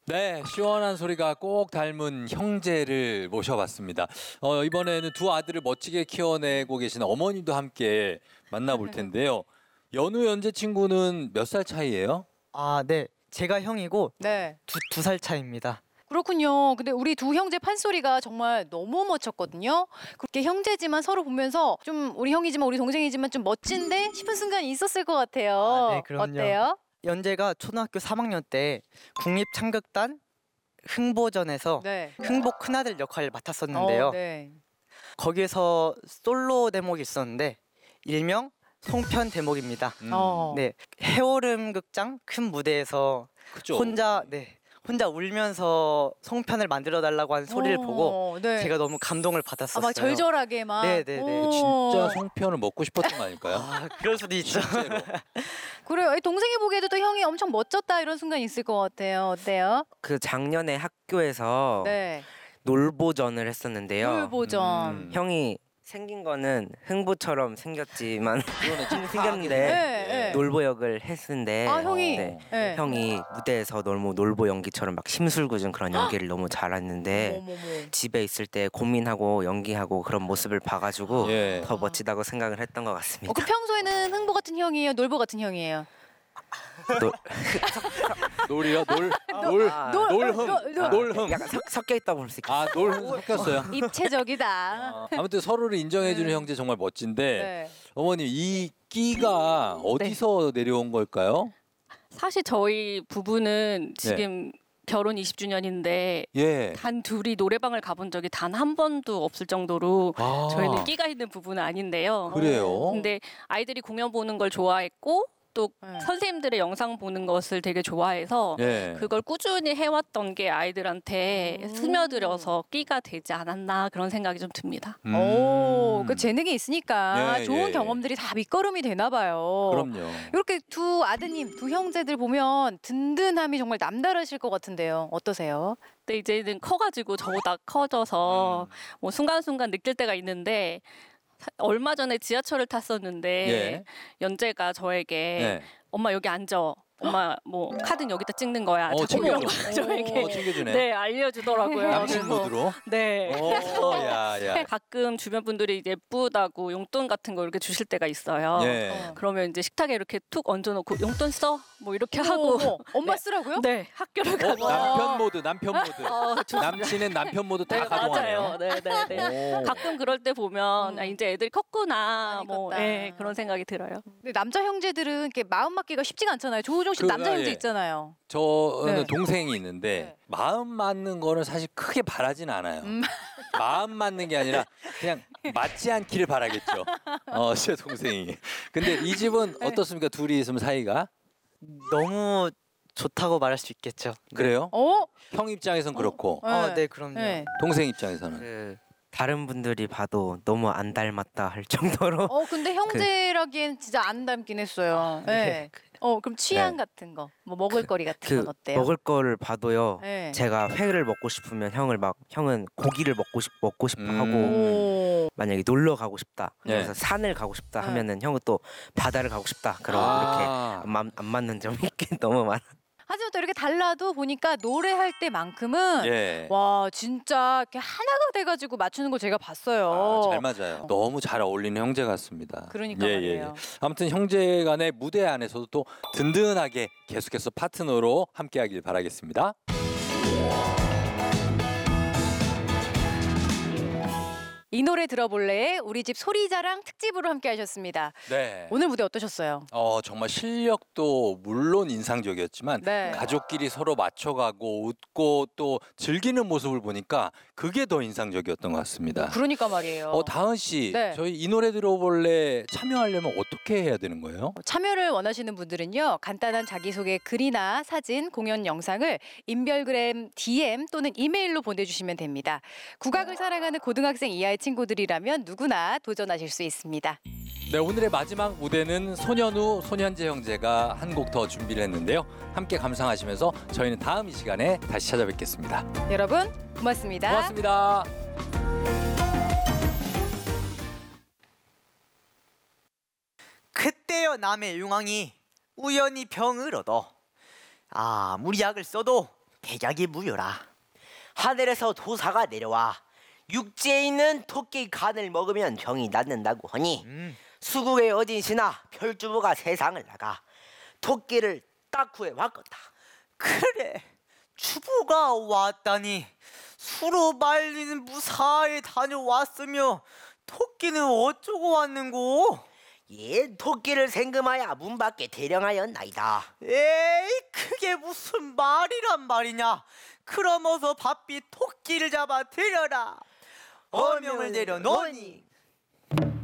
네, 시원한 소리가 꼭 닮은 형제를 모셔봤습니다. 이번에는 두 아들을 멋지게 키워내고 계신 어머님도 함께 만나볼 텐데요. 연우 연재 친구는 몇 살 차이예요? 아, 네. 제가 형이고 네. 두 살 차이입니다. 그렇군요. 근데 우리 두 형제 판소리가 정말 너무 멋졌거든요. 그렇게 형제지만 서로 보면서 좀 우리 형이지만 우리 동생이지만 좀 멋진데 싶은 순간이 있었을 것 같아요. 아, 네, 그럼요. 어때요? 연재가 초등학교 3학년 때 국립창극단 흥보전에서 네. 흥보 큰아들 역할을 맡았었는데요. 네. 거기에서 솔로 대목이 있었는데 일명 송편 대목입니다. 네, 해오름 극장 큰 무대에서 그죠? 혼자 울면서 송편을 만들어 달라고 하는 소리를 보고 네. 제가 너무 감동을 받았었어요. 막 절절하게 막. 네네네. 진짜 송편을 먹고 싶었던 거 아닐까요? 아, 그럴 수도 있죠. 실제로. 그래요. 동생이 보기에도 또 형이 엄청 멋졌다 이런 순간 있을 것 같아요. 어때요? 그 작년에 학교에서 네. 놀보전을 했었는데요. 놀보전. 형이 생긴 거는 흥보처럼 생겼지만 생겼는데 네. 놀보 역을 했는데 아, 형이. 네. 네. 형이 무대에서 너무 놀보 연기처럼 막 심술궂은 그런 연기를 너무 잘했는데 어머머. 집에 있을 때 고민하고 연기하고 그런 모습을 봐가지고 예. 더 멋지다고 생각을 했던 것 같습니다. 그 평소에는 흥보 같은 형이에요? 놀보 같은 형이에요? 놀이요? 놀흥. 약간 섞여 있다고 볼 수 있겠어요. 아, 놀흥 섞였어요. 입체적이다. 아무튼 서로를 인정해주는 형제 정말 멋진데 네. 어머님 이 끼가 어디서 내려온 걸까요? 사실 저희 부부는 지금 결혼 20주년인데 예. 단 둘이 노래방을 가본 적이 단 한 번도 없을 정도로 아. 저희는 끼가 있는 부부는 아닌데요. 그래요? 근데 아이들이 공연 보는 걸 좋아했고 또 네. 선생님들의 영상 보는 것을 되게 좋아해서 예. 그걸 꾸준히 해왔던 게 아이들한테 스며들어서 끼가 되지 않았나 그런 생각이 좀 듭니다. 오, 그 재능이 있으니까 예, 좋은 예. 경험들이 다 밑거름이 되나 봐요. 그럼요. 이렇게 두 아드님, 두 형제들 보면 든든함이 정말 남다르실 것 같은데요. 어떠세요? 근데 이제는 커가지고 저보다 커져서 뭐 순간순간 느낄 때가 있는데 얼마 전에 지하철을 탔었는데 예. 연재가 저에게 예. 엄마 여기 앉아. 엄마 뭐 카드는 여기다 찍는 거야. 자꾸 이런 거 저에게 챙겨주네. 네 알려주더라고요. 남친 그래서 모드로. 네. 야. 가끔 주변 분들이 예쁘다고 용돈 같은 거 이렇게 주실 때가 있어요. 예. 그러면 이제 식탁에 이렇게 툭 얹어놓고 용돈 써? 뭐 이렇게 하고 엄마 네. 쓰라고요? 네 학교를 가고 남편 모드. 남친은 남편 모드 다 네, 가동하네요. 맞아요. 네네네. 오. 가끔 그럴 때 보면 아, 이제 애들이 컸구나. 많이 뭐 컸다. 네, 그런 생각이 들어요. 근데 남자 형제들은 이렇게 마음 맞기가 쉽지가 않잖아요. 조우종 씨 남자 형제 예. 있잖아요. 저는 네. 동생이 있는데 마음 맞는 거는 사실 크게 바라진 않아요. 마음 맞는 게 아니라 그냥 맞지 않기를 바라겠죠. 제 동생이. 근데 이 집은 어떻습니까? 둘이 있으면 사이가? 너무 좋다고 말할 수 있겠죠. 그래요? 어? 형 입장에선 그렇고 네, 그럼요. 네. 동생 입장에서는 그 다른 분들이 봐도 너무 안 닮았다 할 정도로 근데 형제라기엔 진짜 안 닮긴 했어요. 네. 그럼 취향 네. 같은 거, 뭐 먹을거리 같은 그 건 어때요? 먹을 거를 봐도요. 네. 제가 회를 먹고 싶으면 형은 고기를 먹고 싶어 하고 오. 만약에 놀러 가고 싶다. 네. 그래서 산을 가고 싶다 네. 하면은 형은 또 바다를 가고 싶다. 그럼 아. 이렇게 안 맞는 점이 있긴 너무 많아. 하지만 또 이렇게 달라도 보니까 노래할 때만큼은 예. 와 진짜 이렇게 하나가 돼가지고 맞추는 걸 제가 봤어요. 잘 맞아요. 너무 잘 어울리는 형제 같습니다. 그러니까 말이에요. 아무튼 형제 간의 무대 안에서도 또 든든하게 계속해서 파트너로 함께하길 바라겠습니다. 이 노래 들어볼래? 우리 집 소리자랑 특집으로 함께 하셨습니다. 네. 오늘 무대 어떠셨어요? 정말 실력도 물론 인상적이었지만 네. 가족끼리 서로 맞춰가고 웃고 또 즐기는 모습을 보니까 그게 더 인상적이었던 것 같습니다. 그러니까 말이에요. 다은 씨, 네. 저희 이 노래 들어볼래 참여하려면 어떻게 해야 되는 거예요? 참여를 원하시는 분들은요. 간단한 자기소개 글이나 사진, 공연 영상을 인별그램 DM 또는 이메일로 보내주시면 됩니다. 국악을 사랑하는 고등학생 이하의 친구들이라면 누구나 도전하실 수 있습니다. 네, 오늘의 마지막 무대는 소년우, 소년재 형제가 한 곡 더 준비를 했는데요. 함께 감상하시면서 저희는 다음 이 시간에 다시 찾아뵙겠습니다. 여러분 고맙습니다. 고맙습니다. 그때여 남의 용왕이 우연히 병을 얻어 아무리 약을 써도 대작이 무효라. 하늘에서 도사가 내려와 육지에 있는 토끼 간을 먹으면 병이 낫는다고 하니 수국의 어딘시나 별주부가 세상을 나가 토끼를 딱 구해 왔겠다. 그래, 주부가 왔다니. 수로 말리는 무사히 다녀왔으며 토끼는 어쩌고 왔는고? 예, 토끼를 생금하여 문 밖에 대령하였나이다. 에이, 그게 무슨 말이란 말이냐? 그럼 어서 바삐 토끼를 잡아 들여라. 어명을 내려놓으니